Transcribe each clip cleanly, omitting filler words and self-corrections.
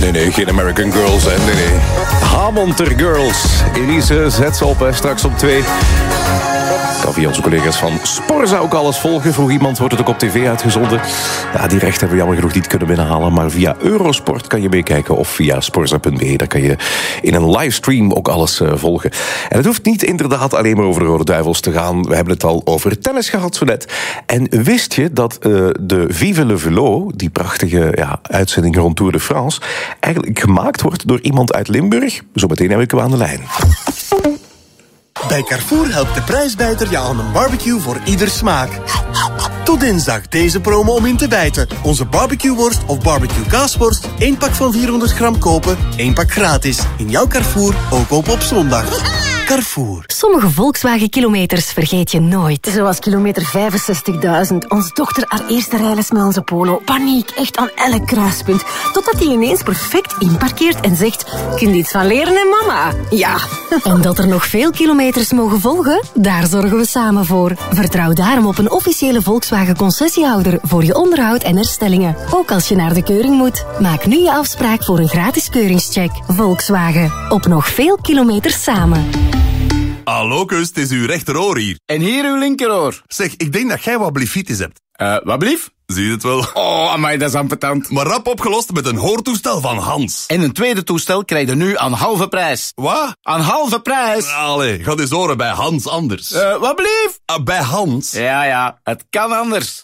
Nee, geen American Girls, hè. Nee. Hamonter Girls. Elise, zet ze op, hè, straks om 2. Kan via onze collega's van Sporza ook alles volgen. Voor iemand wordt het ook op tv uitgezonden. Ja, die rechten hebben we jammer genoeg niet kunnen binnenhalen. Maar via Eurosport kan je meekijken of via sporza.be. Daar kan je in een livestream ook alles volgen. En het hoeft niet inderdaad alleen maar over de Rode Duivels te gaan. We hebben het al over tennis gehad zo net. En wist je dat de Vive le Velo, die prachtige uitzending rond Tour de France, eigenlijk gemaakt wordt door iemand uit Limburg? Zometeen heb ik hem aan de lijn. Bij Carrefour helpt de prijsbijter je aan een barbecue voor ieder smaak. Tot dinsdag deze promo om in te bijten. Onze barbecueworst of barbecue kaasworst. 1 pak van 400 gram kopen, 1 pak gratis. In jouw Carrefour, ook op zondag. Carrefour. Sommige Volkswagen-kilometers vergeet je nooit. Zoals kilometer 65.000. Onze dochter haar eerste rijles met onze Polo. Paniek, echt aan elk kruispunt. Totdat hij ineens perfect inparkeert en zegt: kun je iets van leren, hè, mama? Ja. En dat er nog veel kilometers mogen volgen? Daar zorgen we samen voor. Vertrouw daarom op een officiële Volkswagen-concessiehouder voor je onderhoud en herstellingen. Ook als je naar de keuring moet. Maak nu je afspraak voor een gratis keuringscheck. Volkswagen. Op nog veel kilometers samen. Hallo, kus, het is uw rechteroor hier. En hier uw linkeroor. Zeg, ik denk dat jij wat blifitis hebt. Wat blief? Zie je het wel? Oh, amai, dat is ambetant. Maar rap opgelost met een hoortoestel van Hans. En een tweede toestel krijg je nu aan halve prijs. Wat? Aan halve prijs? Allee, ga eens horen bij Hans anders. Wat blief? Bij Hans. Ja, het kan anders.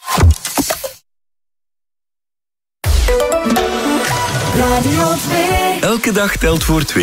Radio 2. Elke dag telt voor 2.